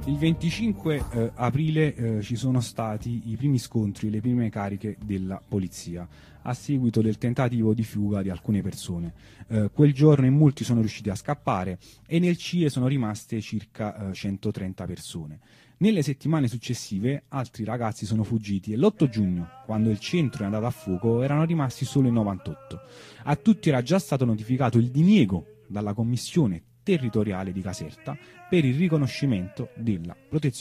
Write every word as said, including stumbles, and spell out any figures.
Il venticinque eh, aprile eh, ci sono stati i primi scontri, le prime cariche della polizia a seguito del tentativo di fuga di alcune persone. Eh, quel giorno in molti sono riusciti a scappare e nel C I E sono rimaste circa eh, centotrenta persone. Nelle settimane successive altri ragazzi sono fuggiti e l'otto giugno, quando il centro è andato a fuoco, erano rimasti solo in novantotto. A tutti era già stato notificato il diniego dalla commissione territoriale di Caserta per il riconoscimento della protezione